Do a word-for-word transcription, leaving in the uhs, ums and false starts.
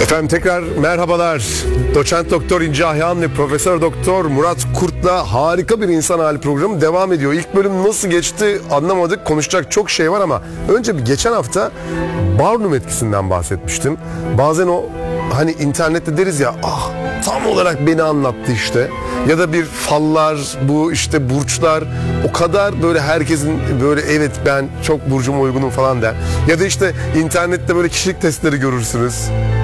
Efendim tekrar merhabalar. Doçent Doktor İnci Ahyan ve Profesör Doktor Murat Kurt'la Harika Bir İnsan Hali programı devam ediyor. İlk bölüm nasıl geçti anlamadık. Konuşacak çok şey var ama önce bir geçen hafta Barnum etkisinden bahsetmiştim. Bazen o hani internette deriz ya, ah tam olarak beni anlattı işte. Ya da bir fallar, bu işte burçlar, o kadar böyle herkesin böyle evet ben çok burcuma uygunum falan der. Ya da işte internette böyle kişilik testleri görürsünüz.